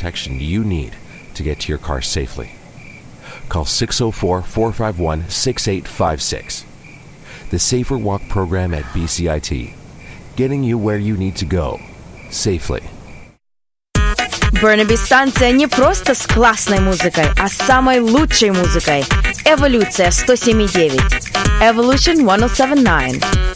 protection you need to get to your car safely. Call 604-451-6856. The Safer Walk program at BCIT, getting you where you need to go safely. Burnaby станция не просто с классной музыкой, а с самой лучшей музыкой. Эволюция 107.9. Evolution 1079.